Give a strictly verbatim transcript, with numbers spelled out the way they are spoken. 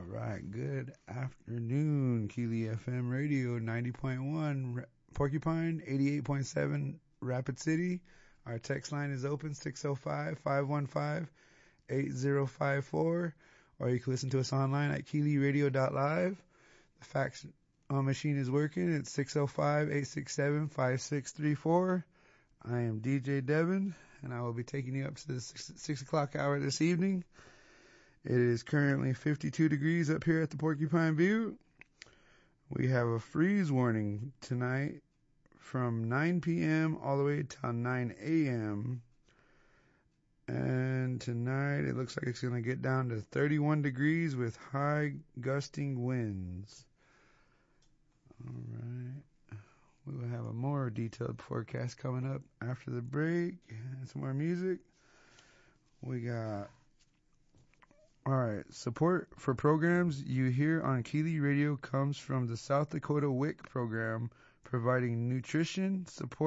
right, good afternoon, Keely F M Radio ninety point one, Porcupine eighty-eight point seven, Rapid City. Our text line is open, six oh five, five one five, eight oh five four, or you can listen to us online at keely radio dot live. The fax uh, machine is working. It's six oh five, eight six seven, five six three four. I am D J Devin, and I will be taking you up to the six, six o'clock hour this evening. It is currently fifty-two degrees up here at the Porcupine Butte. We have a freeze warning tonight from nine p.m. all the way till nine a.m. And tonight it looks like it's going to get down to thirty-one degrees with high gusting winds. All right. We will have a more detailed forecast coming up after the break. And some more music. We got... Alright, support for programs you hear on Keely Radio comes from the South Dakota W I C program, providing nutrition, support,